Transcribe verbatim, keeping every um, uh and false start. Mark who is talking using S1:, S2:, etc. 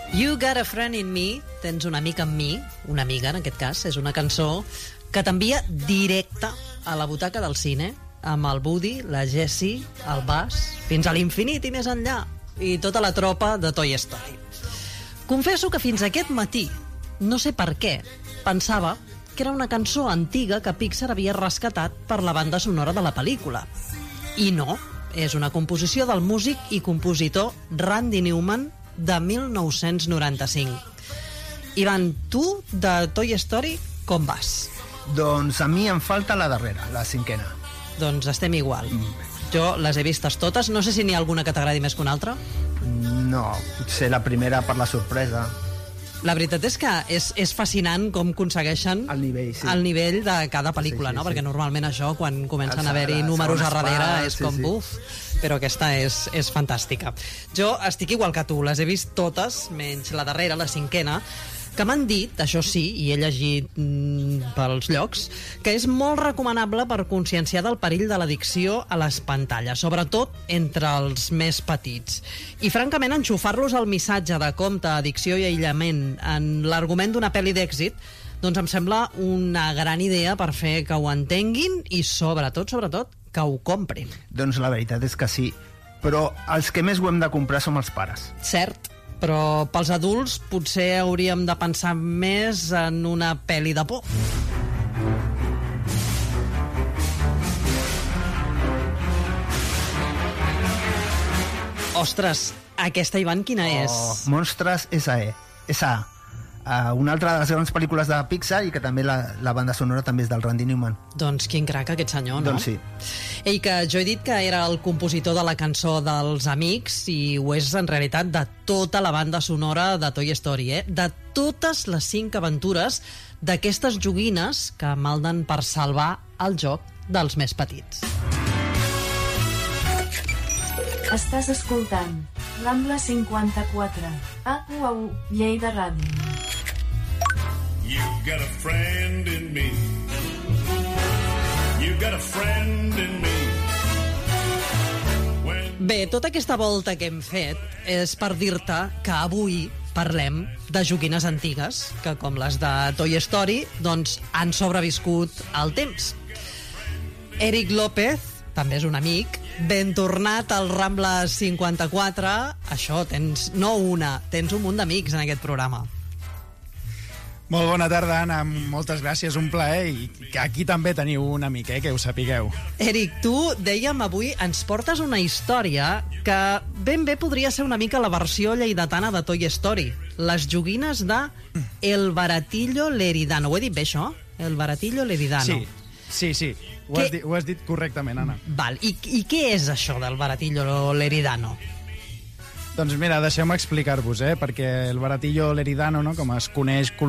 S1: You Got a Friend in Me, tens un amic amb mi, una amiga en aquest cas, és una cançó que t'envia directe a la butaca del cine, amb el Woody, la Jessie, el Buzz, fins a l'infinit i més enllà, i tota la tropa de Toy Story. Confesso que fins aquest matí, no sé per què, pensava que era una cançó antiga que Pixar havia rescatat per la banda sonora de la pel·lícula. I no, és una composició del músic i compositor Randy Newman de mil nou-cents noranta-cinc. Ivan, tu de Toy Story com vas?
S2: Doncs a mi em falta la darrera, la cinquena.
S1: Doncs estem igual. Jo les he vistes totes, no sé si n'hi ha alguna que t'agradi més que una altra.
S2: No, potser la primera per la sorpresa.
S1: La veritat és que és, és fascinant com aconsegueixen
S2: el nivell, sí.
S1: el nivell de cada pel·lícula,
S2: sí, sí,
S1: no?
S2: sí.
S1: Perquè normalment això, quan comencen
S2: El-
S1: a haver-hi
S2: la
S1: números a
S2: segona
S1: darrere,
S2: part,
S1: és
S2: sí,
S1: com
S2: sí.
S1: buf. Però aquesta és, és fantàstica. Jo estic igual que tu, les he vist totes, menys la darrera, la cinquena, que m'han dit, això sí, i he llegit mm, pels llocs, que és molt recomanable per conscienciar del perill de l'addicció a les pantalles, sobretot entre els més petits. I, francament, enxufar-los el missatge de compte, addicció i aïllament en l'argument d'una pel·li d'èxit, doncs em sembla una gran idea per fer que ho entenguin i, sobretot, sobretot, que ho comprin.
S2: Doncs la veritat és que sí, però els que més ho hem de comprar som els pares.
S1: Cert, però pels adults potser hauríem de pensar més en una pel·li de por. Ostres, aquesta, Ivan, quina és?
S2: Oh, Monstres S A E. S A Uh, una altra de les grans pel·lícules de Pixar i que també la, la banda sonora també és del Randy Newman.
S1: Doncs quin crac aquest senyor, no?
S2: Doncs sí.
S1: Ei, que jo he dit que era el compositor de la cançó dels Amics i ho és en realitat de tota la banda sonora de Toy Story, eh? De totes les cinc aventures d'aquestes joguines que malden per salvar el joc dels més petits.
S3: Estàs escoltant Rambla cinquanta-quatre a U A U Lleida Ràdio.
S4: You got a friend in me. You got a friend in me. When...
S1: Bé, tota aquesta volta que hem fet és per dir-te que avui parlem de joguines antigues que, com les de Toy Story, doncs han sobreviscut al temps. Eric López, també és un amic, ben tornat al Rambla cinquanta-quatre. Això, tens no una, tens un munt d'amics en aquest programa.
S5: Molt bona tarda, Anna. Moltes gràcies, un plaer. I que aquí també teniu un amic, eh, que ho sapigueu.
S1: Eric, tu, dèiem avui, ens portes una història que ben bé podria ser una mica la versió lleidatana de Toy Story. Les joguines de El Baratillo Leridano. Ho he dit bé, això? El Baratillo Leridano.
S5: Sí, sí, sí. Ho has, dit, ho has dit correctament, Anna.
S1: Val. I, I què és això del Baratillo Leridano?
S5: Doncs mira, deixeu-me explicar-vos, eh, perquè el Baratillo Leridano, no, com es coneix